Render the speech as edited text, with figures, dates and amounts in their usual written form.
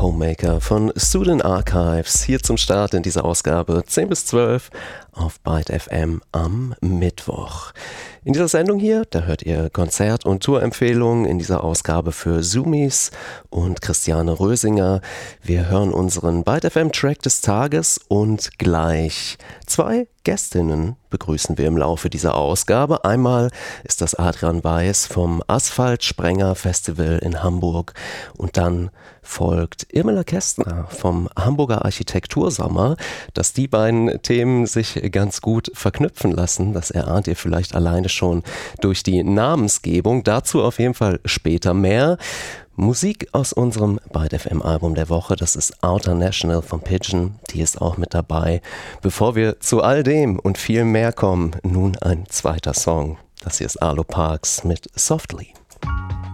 Homemaker von Student Archives hier zum Start in dieser Ausgabe 10 bis 12 auf Byte FM am Mittwoch. In dieser Sendung hier, da hört ihr Konzert- und Tourempfehlungen in dieser Ausgabe für Sumis und Christiane Rösinger. Wir hören unseren Byte FM Track des Tages und gleich 2 Gästinnen begrüßen wir im Laufe dieser Ausgabe. Einmal ist das Adrian Weiß vom Asphaltsprenger Festival in Hamburg und dann folgt Irmela Kästner vom Hamburger Architektursommer. Dass die beiden Themen sich ganz gut verknüpfen lassen, das erahnt ihr vielleicht alleine schon durch die Namensgebung. Dazu auf jeden Fall später mehr. Musik aus unserem Byte FM Album der Woche, das ist Outer National von Pigeon, die ist auch mit dabei. Bevor wir zu all dem und viel mehr kommen, nun ein zweiter Song. Das hier ist Arlo Parks mit Softly.